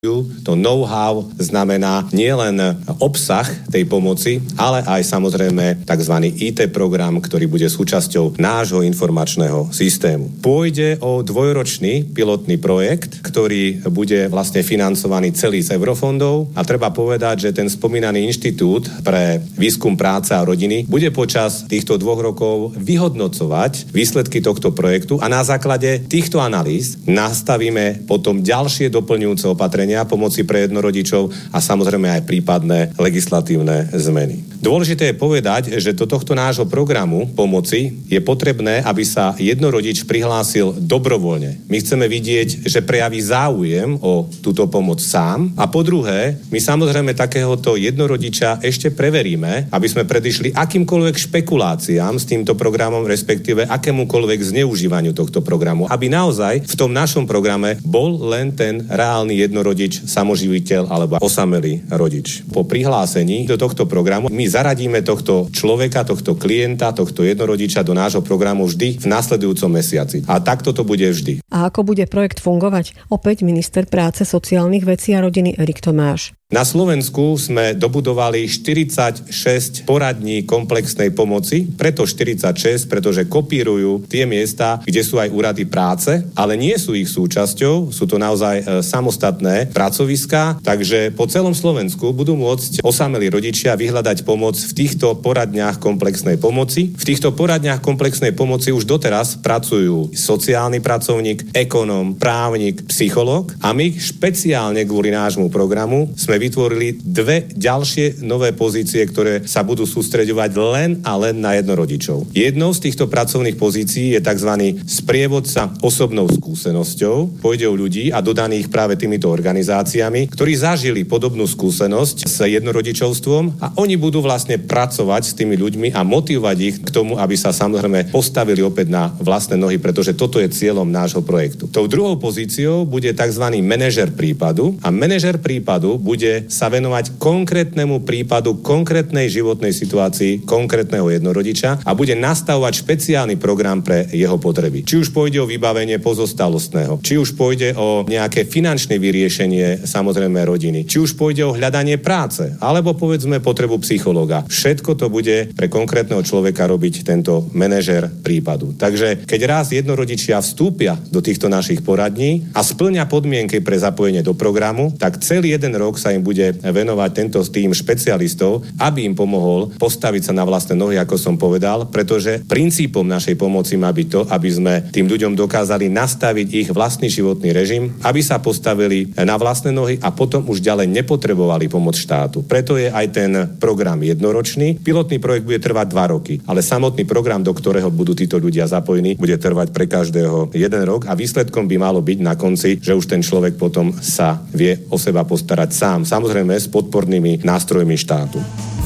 To know-how znamená nielen obsah tej pomoci, ale aj samozrejme tzv. IT program, ktorý bude súčasťou nášho informačného systému. Pôjde o dvojročný pilotný projekt, ktorý bude vlastne financovaný celý z eurofondov a treba povedať, že ten spomínaný inštitút pre výskum práce a rodiny bude počas týchto 2 rokov vyhodnocovať výsledky tohto projektu a na základe týchto analýz nastavíme potom ďalšie doplňujúce opatrenia pomoci pre jednorodičov a samozrejme aj prípadné legislatívne zmeny. Dôležité je povedať, že do tohto nášho programu pomoci je potrebné, aby sa jednorodič prihlásil dobrovoľne. My chceme vidieť, že prejaví záujem o túto pomoc sám a po druhé, my samozrejme takéhoto jednorodiča ešte preveríme, aby sme predišli akýmkoľvek špekuláciám s týmto programom, respektíve akémukoľvek zneužívaniu tohto programu, aby naozaj v tom našom programe bol len ten reálny jednorodič, samoživiteľ alebo osamelý rodič. Po prihlásení do tohto programu my zaradíme tohto človeka, tohto klienta, tohto jednorodiča do nášho programu vždy v nasledujúcom mesiaci. A takto to bude vždy. A ako bude projekt fungovať? Opäť minister práce, sociálnych vecí a rodiny Erik Tomáš. Na Slovensku sme dobudovali 46 poradní komplexnej pomoci, preto 46, pretože kopírujú tie miesta, kde sú aj úrady práce, ale nie sú ich súčasťou, sú to naozaj samostatné pracoviská, takže po celom Slovensku budú môcť osamelí rodičia vyhľadať pomoc v týchto poradniach komplexnej pomoci. V týchto poradniach komplexnej pomoci už doteraz pracujú sociálny pracovník, ekonóm, právnik, psychológ a my špeciálne kvôli nášmu programu sme vytvorili 2 ďalšie nové pozície, ktoré sa budú sústreďovať len a len na jednorodičov. Jednou z týchto pracovných pozícií je tzv. Sprievodca osobnou skúsenosťou. Pôjde o ľudí a dodaných práve týmito organizáciami, ktorí zažili podobnú skúsenosť s jednorodičovstvom a oni budú vlastne pracovať s tými ľuďmi a motivovať ich k tomu, aby sa samozrejme postavili opäť na vlastné nohy, pretože toto je cieľom nášho projektu. Tou druhou pozíciou bude tzv. Manažer prípadu a manažer prípadu bude sa venovať konkrétnemu prípadu, konkrétnej životnej situácii konkrétneho jednorodiča a bude nastavovať špeciálny program pre jeho potreby. Či už pôjde o vybavenie pozostalostného, či už pôjde o nejaké finančné vyriešenie samozrejme rodiny, či už pôjde o hľadanie práce, alebo povedzme potrebu psychológa. Všetko to bude pre konkrétneho človeka robiť tento manažer prípadu. Takže keď raz jednorodičia vstúpia do týchto našich poradní a splňa podmienky pre zapojenie do programu, tak celý jeden rok sa im bude venovať tento tým špecialistov, aby im pomohol postaviť sa na vlastné nohy, ako som povedal, pretože princípom našej pomoci má byť to, aby sme tým ľuďom dokázali nastaviť ich vlastný životný režim, aby sa postavili na vlastné nohy a potom už ďalej nepotrebovali pomoc štátu. Preto je aj ten program jednoročný. Pilotný projekt bude trvať 2 roky, ale samotný program, do ktorého budú títo ľudia zapojení, bude trvať pre každého 1 rok a výsledkom by malo byť na konci, že už ten človek potom sa vie o seba postarať sám. Samozrejme s podpornými nástrojmi štátu.